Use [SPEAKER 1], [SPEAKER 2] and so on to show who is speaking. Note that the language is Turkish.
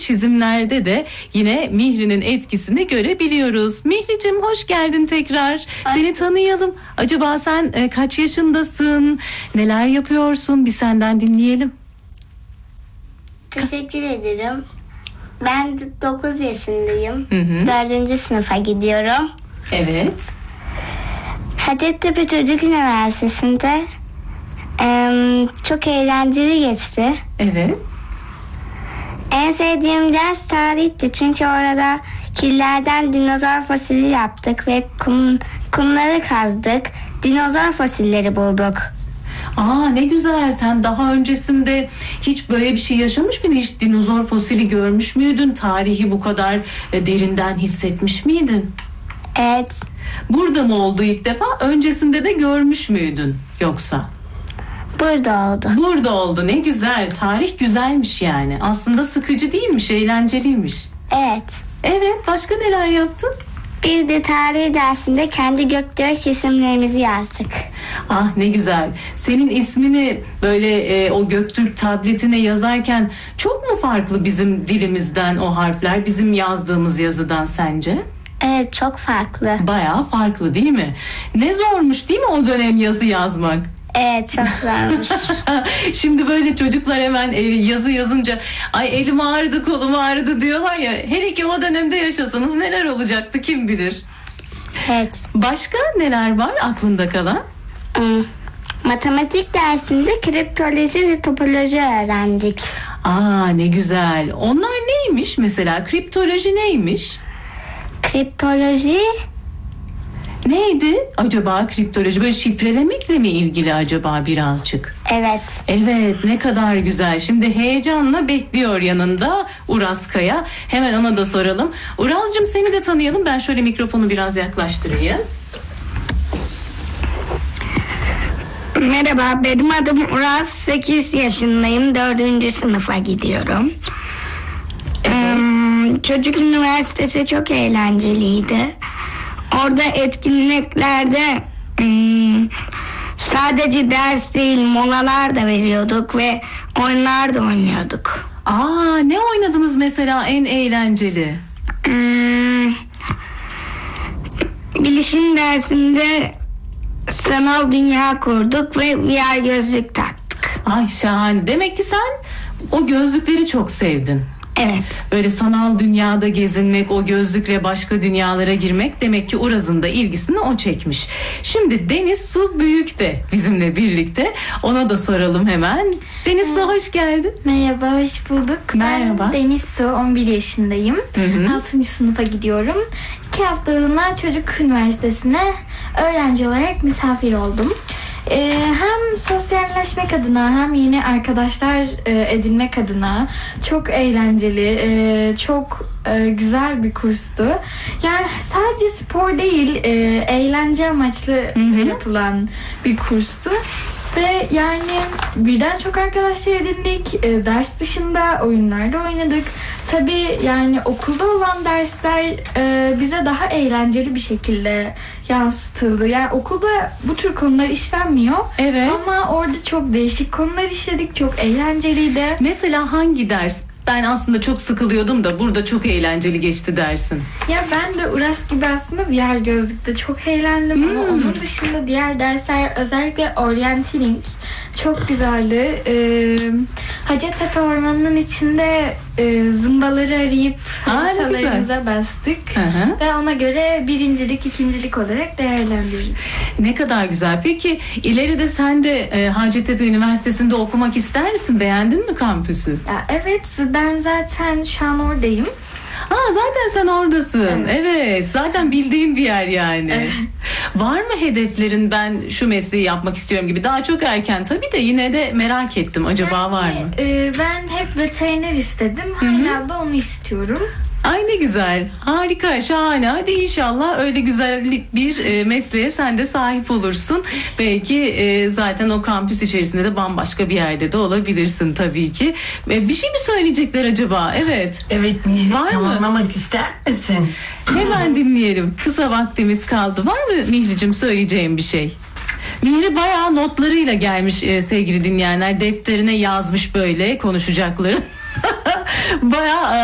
[SPEAKER 1] çizimlerde de yine Mihri'nin etkisini görebiliyoruz. Mihri'cim hoş geldin tekrar. Seni tanıyalım. Acaba sen kaç yaşındasın? Neler yapıyorsun? Bir senden dinleyelim.
[SPEAKER 2] Teşekkür ederim. Ben 9 yaşındayım. 4. sınıfa gidiyorum.
[SPEAKER 1] Evet.
[SPEAKER 2] Hacettepe Çocuk Üniversitesi'nde çok eğlenceli geçti.
[SPEAKER 1] Evet.
[SPEAKER 2] En sevdiğim ders tarihti. Çünkü orada killerden dinozor fosili yaptık ve kumları kazdık. Dinozor fosilleri bulduk.
[SPEAKER 1] Aa ne güzel. Sen daha öncesinde hiç böyle bir şey yaşamış mıydın? Hiç dinozor fosili görmüş müydün? Tarihi bu kadar derinden hissetmiş miydin?
[SPEAKER 2] Evet.
[SPEAKER 1] Burada mı oldu ilk defa? Öncesinde de görmüş müydün yoksa?
[SPEAKER 2] Burada oldu.
[SPEAKER 1] Burada oldu. Ne güzel. Tarih güzelmiş yani. Aslında sıkıcı değilmiş, eğlenceliymiş.
[SPEAKER 2] Evet.
[SPEAKER 1] Evet. Başka neler yaptın?
[SPEAKER 2] Bir de tarih dersinde kendi Göktürk isimlerimizi yazdık.
[SPEAKER 1] Ah ne güzel. Senin ismini böyle o Göktürk tabletine yazarken çok mu farklı bizim dilimizden o harfler, bizim yazdığımız yazıdan sence?
[SPEAKER 2] Evet, çok farklı.
[SPEAKER 1] Bayağı farklı değil mi? Ne zormuş değil mi o dönem yazı yazmak?
[SPEAKER 2] Evet, çok zormuş.
[SPEAKER 1] Şimdi böyle çocuklar hemen yazı yazınca ay elim ağrıdı, kolum ağrıdı diyorlar ya. Hele ki o dönemde yaşasanız neler olacaktı kim bilir.
[SPEAKER 2] Evet.
[SPEAKER 1] Başka neler var aklında kalan?
[SPEAKER 2] Matematik dersinde kriptoloji ve topoloji öğrendik.
[SPEAKER 1] Aa ne güzel. Onlar neymiş mesela? Kriptoloji neymiş?
[SPEAKER 2] Kriptoloji
[SPEAKER 1] neydi acaba kriptoloji? Böyle şifrelemekle mi ilgili acaba birazcık?
[SPEAKER 2] Evet.
[SPEAKER 1] Evet ne kadar güzel. Şimdi heyecanla bekliyor yanında Uraz Kaya. Hemen ona da soralım. Uraz'cığım seni de tanıyalım. Ben şöyle mikrofonu biraz yaklaştırayım.
[SPEAKER 3] Merhaba, benim adım Uraz, 8 yaşındayım, 4. sınıfa gidiyorum. Çocuk Üniversitesi çok eğlenceliydi. Orada etkinliklerde sadece ders değil, molalar da veriyorduk ve oyunlar da oynuyorduk.
[SPEAKER 1] Aa ne oynadınız mesela en eğlenceli?
[SPEAKER 3] Bilişim dersinde sanal dünya kurduk ve VR gözlük taktık.
[SPEAKER 1] Ay şahane. Demek ki sen o gözlükleri çok sevdin.
[SPEAKER 3] Evet.
[SPEAKER 1] Böyle sanal dünyada gezinmek, o gözlükle başka dünyalara girmek demek ki Uraz'ın da ilgisini o çekmiş. Şimdi Deniz Su Büyük de bizimle birlikte. Ona da soralım hemen. Deniz Su hoş geldin.
[SPEAKER 4] Merhaba, hoş bulduk.
[SPEAKER 1] Merhaba.
[SPEAKER 4] Ben Deniz Su, 11 yaşındayım. 6. sınıfa gidiyorum. 2 haftalığına Çocuk Üniversitesi'ne öğrenci olarak misafir oldum. Hem sosyalleşmek adına hem yeni arkadaşlar edinmek adına çok eğlenceli, çok güzel bir kurstu. Yani sadece spor değil, eğlence amaçlı yapılan bir kurstu. Ve yani birden çok arkadaşlar edindik. Ders dışında oyunlarda oynadık. Tabii yani okulda olan dersler bize daha eğlenceli bir şekilde yansıtıldı. Yani okulda bu tür konular işlenmiyor.
[SPEAKER 1] Evet.
[SPEAKER 4] Ama orada çok değişik konular işledik. Çok eğlenceliydi.
[SPEAKER 1] Mesela hangi ders? Ben aslında çok sıkılıyordum da burada çok eğlenceli geçti dersin.
[SPEAKER 4] Ya ben de Uras gibi aslında VR gözlükte çok eğlendim ama onun dışında diğer dersler özellikle orienteering çok güzeldi. Hacettepe Ormanı'nın içinde zımbaları arayıp haritalarımıza bastık. Ve ona göre birincilik, ikincilik olarak değerlendirdik.
[SPEAKER 1] Ne kadar güzel. Peki ileride sen de Hacettepe Üniversitesi'nde okumak ister misin? Beğendin mi kampüsü?
[SPEAKER 4] Ya evet, ben zaten şu an oradayım.
[SPEAKER 1] Zaten sen oradasın. Evet. Zaten bildiğin bir yer yani.
[SPEAKER 4] Evet.
[SPEAKER 1] Var mı hedeflerin, ben şu mesleği yapmak istiyorum gibi? Daha çok erken tabii de yine de merak ettim. Acaba var mı?
[SPEAKER 4] Ben hep veteriner istedim. Hala da onu istiyorum.
[SPEAKER 1] Ay ne güzel. Harika, şahane. Hadi inşallah öyle güzellik bir mesleğe sen de sahip olursun. Belki zaten o kampüs içerisinde de bambaşka bir yerde de olabilirsin tabii ki. Bir şey mi söyleyecekler acaba? Evet.
[SPEAKER 5] Evet,
[SPEAKER 1] var
[SPEAKER 5] tamamlamak
[SPEAKER 1] mı?
[SPEAKER 5] ister misin?
[SPEAKER 1] Hemen dinleyelim. Kısa vaktimiz kaldı. Var mı Mihri'cim söyleyeceğim bir şey? Mihri bayağı notlarıyla gelmiş sevgili dinleyenler. Defterine yazmış böyle konuşacakları. Bayağı